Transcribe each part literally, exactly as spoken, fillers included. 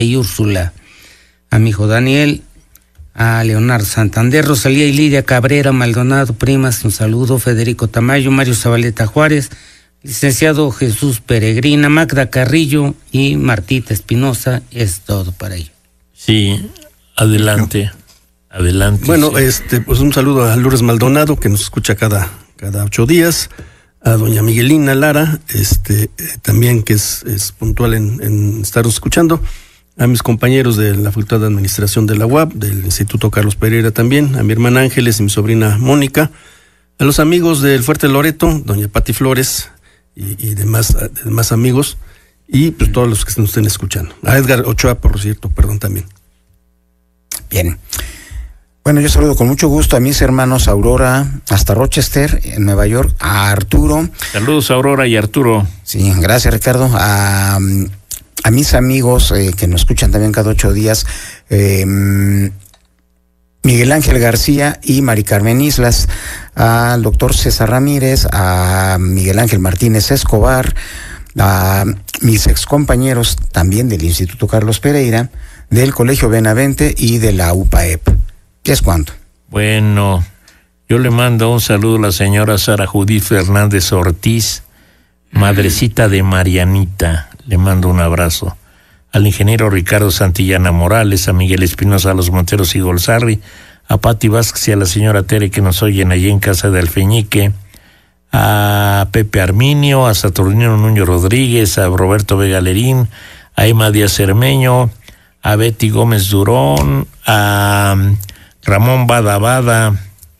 y Úrsula, a mi hijo Daniel, a Leonardo Santander, Rosalía y Lidia Cabrera Maldonado, primas, un saludo, Federico Tamayo, Mario Zabaleta Juárez, licenciado Jesús Peregrina, Magda Carrillo y Martita Espinosa. Es todo para ello. Sí, adelante, adelante. Bueno, sí. este, pues un saludo a Lourdes Maldonado, que nos escucha cada, cada ocho días, a doña Miguelina Lara, este, eh, también que es, es puntual en, en estarnos escuchando, a mis compañeros de la Facultad de Administración de la U A P, del Instituto Carlos Pereira también, a mi hermana Ángeles y mi sobrina Mónica, a los amigos del Fuerte Loreto, doña Pati Flores y, y demás, demás amigos, y pues todos los que nos estén escuchando. A Edgar Ochoa, por cierto, perdón también. Bien. Bueno, yo saludo con mucho gusto a mis hermanos Aurora, hasta Rochester, en Nueva York, a Arturo. Saludos a Aurora y Arturo. Sí, gracias Ricardo. A, a mis amigos eh, que nos escuchan también cada ocho días, eh, Miguel Ángel García y Mari Carmen Islas, al doctor César Ramírez, a Miguel Ángel Martínez Escobar, a mis excompañeros también del Instituto Carlos Pereira, del Colegio Benavente y de la U P A E P. ¿Qué es cuánto? Bueno, yo le mando un saludo a la señora Sara Judith Fernández Ortiz, madrecita de Marianita. Le mando un abrazo. Al ingeniero Ricardo Santillana Morales, a Miguel Espinosa, a los Monteros y Golzarri, a Pati Vázquez y a la señora Tere que nos oyen allí en casa de Alfeñique, a Pepe Arminio, a Saturnino Nuño Rodríguez, a Roberto Vega Lerín, a Emma Díaz Cermeño, a Betty Gómez Durón, a Ramón Bada Bada,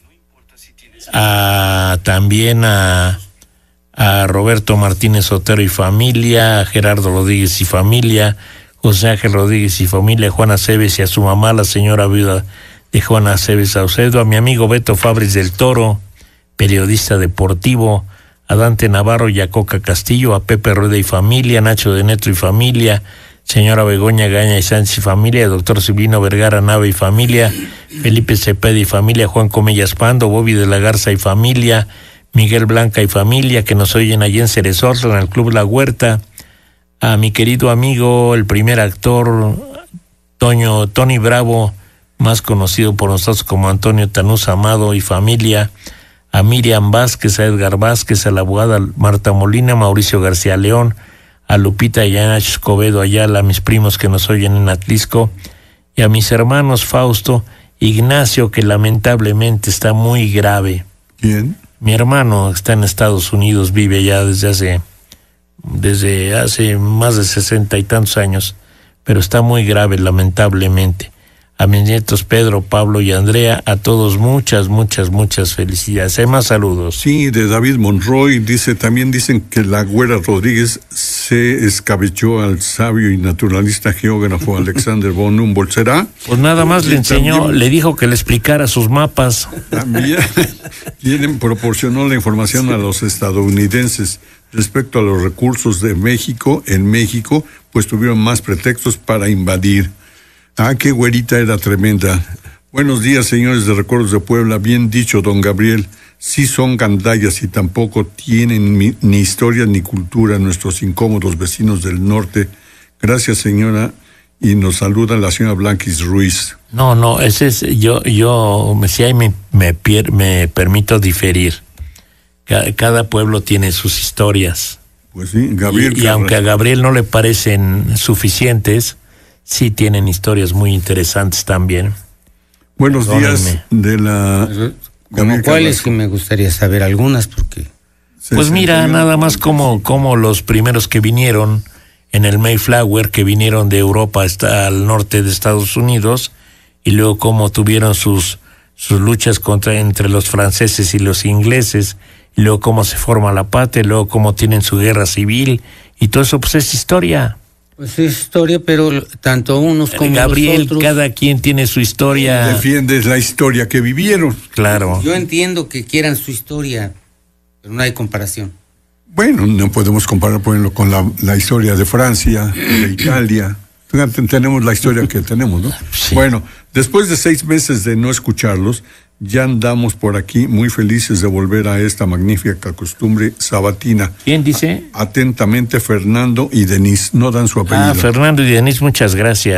a, también a, a Roberto Martínez Otero y familia, a Gerardo Rodríguez y familia, José Ángel Rodríguez y familia, a Juana Cebes y a su mamá, la señora viuda de Juana Cebes Saucedo, a mi amigo Beto Fabris del Toro, periodista deportivo, a Dante Navarro y a Coca Castillo, a Pepe Rueda y familia, a Nacho de Neto y familia, señora Begoña Gaña y Sánchez y familia, doctor Silvino Vergara Nava y familia, Felipe Cepeda y familia, Juan Comellas Pando, Bobby de la Garza y familia, Miguel Blanca y familia, que nos oyen allí en Cerezorla, en el Club La Huerta, a mi querido amigo, el primer actor, Toño, Tony Bravo, más conocido por nosotros como Antonio Tanús Amado y familia, a Miriam Vázquez, a Edgar Vázquez, a la abogada Marta Molina, Mauricio García León, a Lupita y a Nacho Escobedo Ayala, a mis primos que nos oyen en Atlisco, y a mis hermanos Fausto, Ignacio, que lamentablemente está muy grave. ¿Quién? Mi hermano está en Estados Unidos, vive ya desde hace, desde hace más de sesenta y tantos años, pero está muy grave lamentablemente. A mis nietos Pedro, Pablo y Andrea, a todos muchas, muchas, muchas felicidades. Hay más saludos. Sí, de David Monroy, dice, también dicen que la Güera Rodríguez se escabechó al sabio y naturalista geógrafo Alexander von Humboldt. ¿Será? Pues nada más le enseñó, también, le dijo que le explicara sus mapas. También tienen, proporcionó la información sí. a los estadounidenses respecto a los recursos de México. En México, pues tuvieron más pretextos para invadir. Ah, qué güerita era tremenda. Buenos días, señores de Recuerdos de Puebla. Bien dicho, don Gabriel. Sí son gandallas y tampoco tienen mi, ni historia ni cultura nuestros incómodos vecinos del norte. Gracias, señora. Y nos saluda la señora Blanquis Ruiz. No, no, ese es, yo, yo, si ahí me, me, me permito diferir. Cada, cada pueblo tiene sus historias. Pues sí, Gabriel. Y, y aunque a Gabriel no le parecen suficientes, sí tienen historias muy interesantes también. Buenos días de la... Como cuáles, que me gustaría saber algunas, porque... Pues mira, nada más como, como los primeros que vinieron en el Mayflower, que vinieron de Europa hasta al norte de Estados Unidos, y luego cómo tuvieron sus, sus luchas contra, entre los franceses y los ingleses, y luego cómo se forma la patria, y luego cómo tienen su guerra civil, y todo eso pues es historia. Pues es historia, pero tanto unos como Gabriel, los otros... cada quien tiene su historia. Defiendes la historia que vivieron. Claro. Yo entiendo que quieran su historia, pero no hay comparación. Bueno, no podemos comparar, por ejemplo, con la, la historia de Francia, de Italia. Tenemos la historia que tenemos, ¿no? Sí. Bueno, después de seis meses de no escucharlos, ya andamos por aquí muy felices de volver a esta magnífica costumbre sabatina. ¿Quién dice? Atentamente, Fernando y Denise. No dan su apellido. Ah, Fernando y Denise, muchas gracias.